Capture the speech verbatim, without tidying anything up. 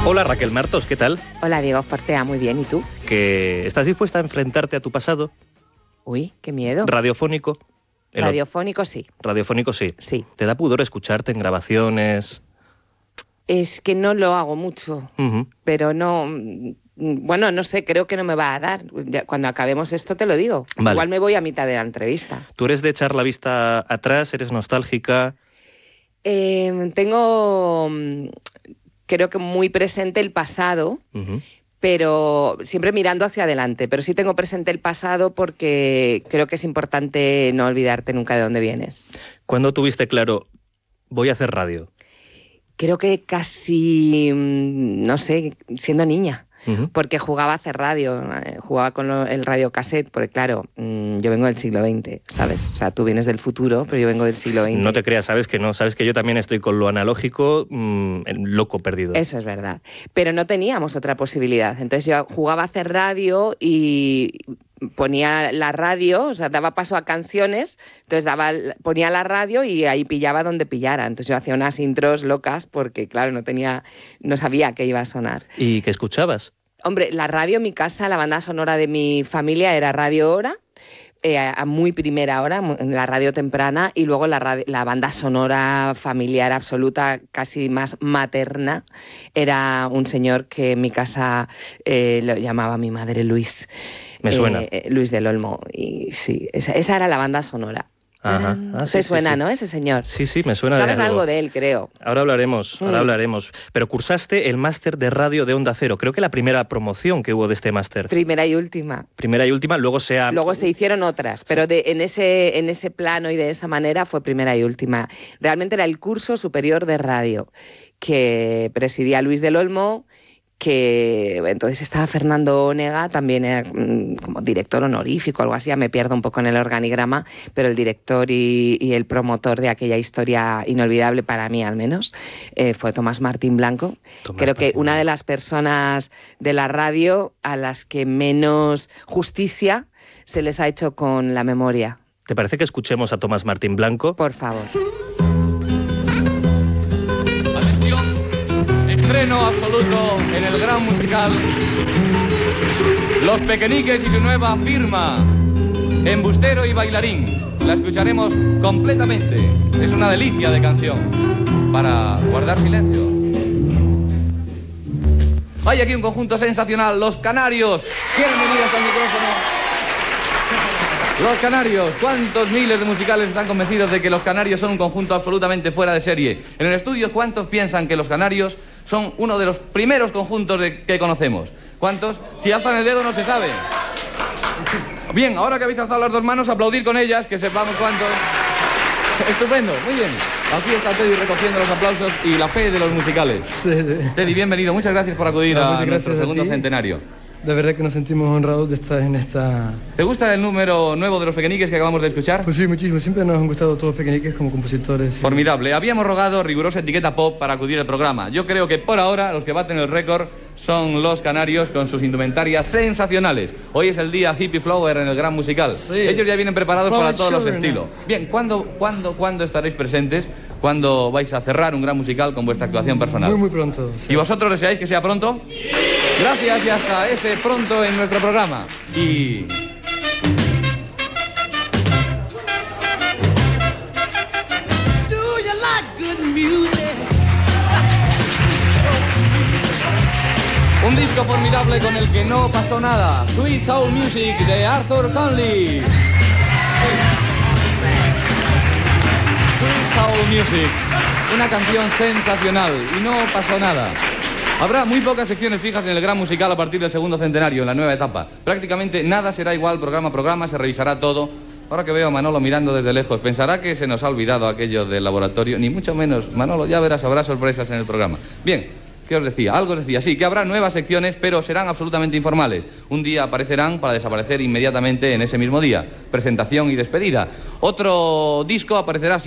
Hola Raquel Martos, ¿qué tal? Hola Diego Fortea, muy bien, ¿y tú? ¿Que estás dispuesta a enfrentarte a tu pasado? Uy, qué miedo. Radiofónico. El Radiofónico sí. Radiofónico sí. Sí. ¿Te da pudor escucharte en grabaciones? Es que no lo hago mucho, Uh-huh. pero no... Bueno, no sé, creo que no me va a dar. Ya, cuando acabemos esto te lo digo. Vale. Igual me voy a mitad de la entrevista. ¿Tú eres de echar la vista atrás? ¿Eres nostálgica? Eh, tengo, creo que muy presente el pasado, Uh-huh. pero siempre mirando hacia adelante. Pero sí tengo presente el pasado porque creo que es importante no olvidarte nunca de dónde vienes. ¿Cuándo tuviste claro, voy a hacer radio? Creo que casi, no sé, siendo niña. Uh-huh. Porque jugaba a hacer radio, eh, jugaba con lo, el radiocassette, porque claro, mmm, yo vengo del siglo veinte, ¿sabes? O sea, tú vienes del futuro, pero yo vengo del siglo veinte. No te creas, sabes que no, sabes que yo también estoy con lo analógico, mmm, loco perdido. Eso es verdad. Pero no teníamos otra posibilidad. Entonces yo jugaba a hacer radio y ponía la radio, o sea, daba paso a canciones, entonces daba, ponía la radio y ahí pillaba donde pillara. Entonces yo hacía unas intros locas porque, claro, no tenía, no sabía qué iba a sonar. ¿Y qué escuchabas? Hombre, la radio en mi casa, la banda sonora de mi familia era Radio Hora, eh, a muy primera hora, en la radio temprana, y luego la, radio, la banda sonora familiar absoluta, casi más materna, era un señor que en mi casa eh, lo llamaba mi madre Luis. Me suena. Eh, Luis del Olmo. Y sí, esa, esa era la banda sonora. Ajá. Ah, Se sí, suena, sí, sí. ¿no? Ese señor. Sí, sí, me suena. Sabes de algo. algo de él, creo. Ahora hablaremos, ahora Mm. hablaremos. Pero cursaste el máster de radio de Onda Cero. Creo que la primera promoción que hubo de este máster. Primera y última. Primera y última, luego se ha... Luego se hicieron otras, pero de, en, ese, en ese plano y de esa manera fue primera y última. Realmente era el curso superior de radio que presidía Luis del Olmo, que entonces estaba Fernando Onega, también era como director honorífico, algo así, ya me pierdo un poco en el organigrama, pero el director y, y el promotor de aquella historia inolvidable, para mí al menos, eh, fue Tomás Martín Blanco. Tomás Creo que Martín. una de las personas de la radio a las que menos justicia se les ha hecho con la memoria. ¿Te parece que escuchemos a Tomás Martín Blanco? Por favor. Estreno absoluto en el gran musical Los Pequeñiques y su nueva firma, Embustero y Bailarín. La escucharemos completamente. Es una delicia de canción para guardar silencio. Hay aquí un conjunto sensacional, Los Canarios. Bienvenidos al micrófono. Los Canarios, ¿cuántos miles de musicales están convencidos de que Los Canarios son un conjunto absolutamente fuera de serie? En el estudio, ¿cuántos piensan que Los Canarios son uno de los primeros conjuntos de, que conocemos? ¿Cuántos? Si alzan el dedo no se sabe. Bien, ahora que habéis alzado las dos manos, aplaudir con ellas, que sepamos cuántos. Estupendo, muy bien. Aquí está Teddy recogiendo los aplausos y la fe de los musicales. Sí, de... Teddy, bienvenido, muchas gracias por acudir No, a muchas nuestro gracias a segundo ti. centenario. De verdad que nos sentimos honrados de estar en esta... ¿Te gusta el número nuevo de Los Pequeñiques que acabamos de escuchar? Pues sí, muchísimo. Siempre nos han gustado todos los pequeñiques como compositores. Formidable. Habíamos rogado rigurosa etiqueta pop para acudir al programa. Yo creo que por ahora los que baten el récord son Los Canarios con sus indumentarias sensacionales. Hoy es el día Hippie Flower en el Gran Musical. Sí. Ellos ya vienen preparados Flower para todos los Children. estilos. Bien, ¿cuándo, cuándo, cuándo estaréis presentes? ¿Cuándo vais a cerrar un Gran Musical con vuestra actuación personal? Muy, muy pronto. Sí. ¿Y vosotros deseáis que sea pronto? ¡Sí! Gracias y hasta ese pronto en nuestro programa. Y... Do you like good music? un disco formidable con el que no pasó nada. Sweet Soul Music de Arthur Conley. Sweet Soul Music. Una canción sensacional y no pasó nada. Habrá muy pocas secciones fijas en el Gran Musical a partir del segundo centenario, en la nueva etapa. Prácticamente nada será igual programa a programa, se revisará todo. Ahora que veo a Manolo mirando desde lejos, pensará que se nos ha olvidado aquello del laboratorio. Ni mucho menos, Manolo, ya verás, habrá sorpresas en el programa. Bien, ¿qué os decía? Algo os decía, sí, que habrá nuevas secciones, pero serán absolutamente informales. Un día aparecerán para desaparecer inmediatamente en ese mismo día. Presentación y despedida. Otro disco aparecerá